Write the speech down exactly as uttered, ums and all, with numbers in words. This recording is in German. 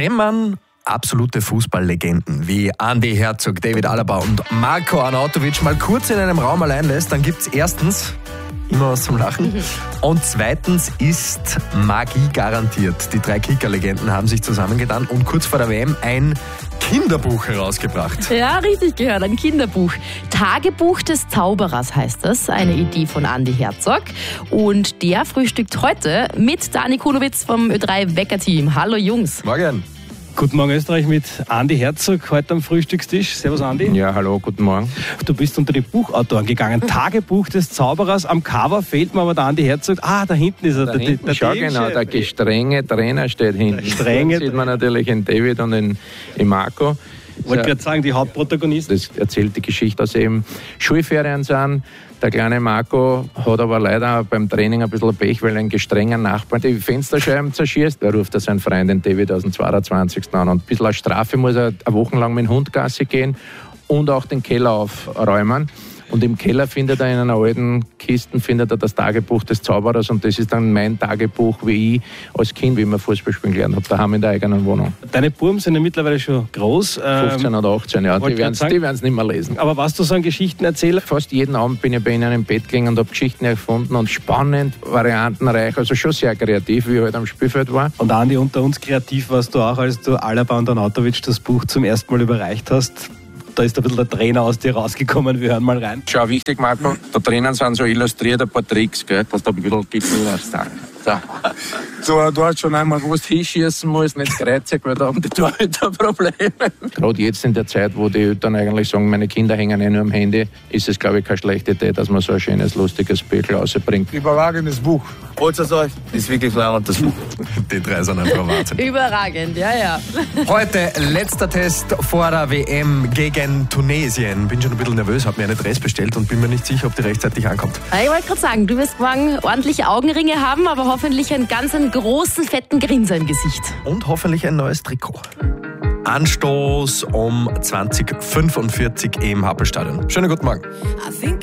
Wenn man absolute Fußballlegenden wie Andi Herzog, David Alaba und Marko Arnautovic mal kurz in einem Raum allein lässt, dann gibt es erstens immer was zum Lachen. Und zweitens ist Magie garantiert. Die drei Kicker-Legenden haben sich zusammengetan und kurz vor der W M ein Kinderbuch herausgebracht. Ja, richtig gehört, ein Kinderbuch. Tagebuch des Zauberers heißt das, eine Idee von Andi Herzog. Und der frühstückt heute mit Dani Kunowitz vom Ö drei Wecker-Team. Hallo Jungs. Morgen. Guten Morgen Österreich mit Andi Herzog heute am Frühstückstisch. Servus Andi. Ja, hallo, guten Morgen. Du bist unter die Buchautoren gegangen. Tagebuch des Zauberers. Am Cover fehlt mir aber der Andi Herzog. Ah, da hinten ist er. Da der, hinten, der, schau der genau, der gestrenge Trainer steht hinten. Der strenge da sieht man natürlich den David und den, den Marco. Ich wollte gerade sagen, die Hauptprotagonisten. Das erzählt die Geschichte, dass eben Schulferien sind. Der kleine Marco hat aber leider beim Training ein bisschen Pech, weil ein gestrenger Nachbar die Fensterscheiben zerschießt. Da ruft er seinen Freund, den David, aus dem zweiundzwanzigsten an. Und ein bisschen als Strafe muss er eine Woche lang mit dem Hund Gassi gehen und auch den Keller aufräumen. Und im Keller findet er in einer alten Kiste findet er das Tagebuch des Zauberers. Und das ist dann mein Tagebuch, wie ich als Kind, wie ich Fußball spielen gelernt habe, daheim in der eigenen Wohnung. Deine Buben sind ja mittlerweile schon groß. fünfzehn oder achtzehn, ja. Die werden es nicht mehr lesen. Aber warst du so ein Geschichtenerzähler? Fast jeden Abend bin ich bei ihnen im Bett gelegen und habe Geschichten erfunden und spannend, variantenreich, also schon sehr kreativ, wie ich halt am Spielfeld war. Und Andi, unter uns kreativ warst du auch, als du Alaba und Arnautovic das Buch zum ersten Mal überreicht hast. Da ist ein bisschen der Trainer aus dir rausgekommen. Wir hören mal rein. Schau, wichtig, Marco, da drinnen sind so illustriert ein paar Tricks, gell, dass du ein bisschen Gipfel hast. So. So, du hast schon einmal gewusst, hinschießen musst, nicht kreuzig, weil da haben die Torhüter Probleme. Gerade jetzt in der Zeit, wo die Eltern eigentlich sagen, meine Kinder hängen eh nur am Handy, ist es, glaube ich, keine schlechte Idee, dass man so ein schönes, lustiges Büchlein rausbringt. Überragendes Buch. Holt's es euch, ist wirklich leibend, das Buch. Die drei sind einfach Wahnsinn. Überragend, ja, ja. Heute letzter Test vor der W M gegen Tunesien. Bin schon ein bisschen nervös, habe mir eine Dress bestellt und bin mir nicht sicher, ob die rechtzeitig ankommt. Ich wollte gerade sagen, du wirst morgen ordentliche Augenringe haben, aber hoffentlich einen ganz einen großen, fetten Grinser im Gesicht. Und hoffentlich ein neues Trikot. Anstoß um zwanzig Uhr fünfundvierzig im Happelstadion. Schönen guten Morgen.